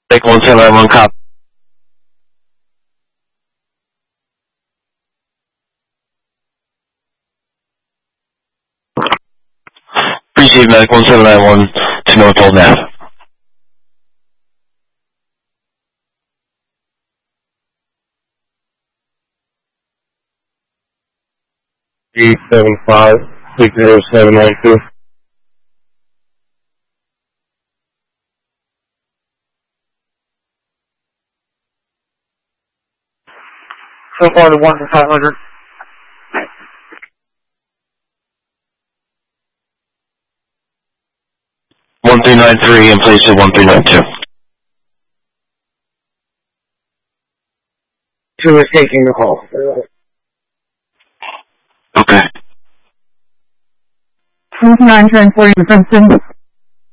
Take 1791 copy. Receive Medic 1791 to North Old Nav. E75-60792. So far, the 1 to 500. One 1393 in place of 1392. 2 is taking the call. Okay. 29 1040 Princeton.